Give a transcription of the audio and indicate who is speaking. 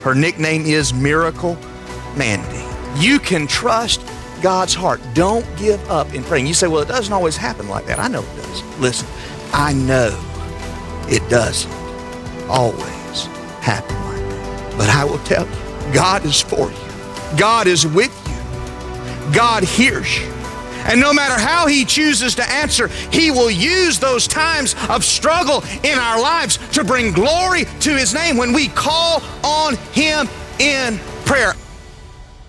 Speaker 1: Her nickname is Miracle Mandy. You can trust God's heart. Don't give up in praying. You say, well, it doesn't always happen like that. I know it does. Listen, I know it doesn't always happen like that. But I will tell you, God is for you. God is with you. God hears you. And no matter how He chooses to answer, He will use those times of struggle in our lives to bring glory to His name when we call on Him in prayer.